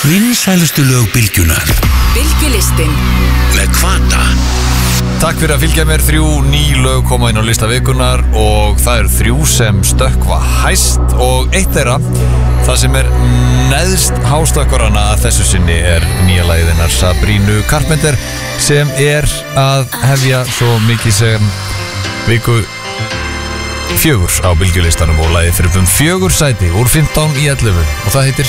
Vinsælustu lög Bylgjunnar. Bylgjulistinn Með Hvata. Takk fyrir að fylgja mér. 3 ný lög koma inn á lista vikunar og það eru 3 sem stökkva hæst og eitt þeirra, það sem er neðst hástökkurana að þessu sinni, er nýja lagið Sabrinu Carpenter sem er að hefja svo mikið sem viku 4 á Bylgjulistanum og lagið fyrir 4 sæti úr 15 í 11 og það heitir